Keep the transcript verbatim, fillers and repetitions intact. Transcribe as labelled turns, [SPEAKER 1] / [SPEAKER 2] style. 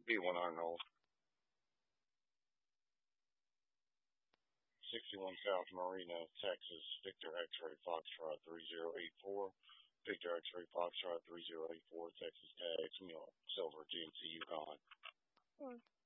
[SPEAKER 1] B one Arnold. sixty-one South Marina, Texas, Victor X-Ray Foxtrot three zero eight four. Victor X-Ray Foxtrot three zero eight four, Texas Tags, Mule, Silver, G M C Yukon.
[SPEAKER 2] Hmm.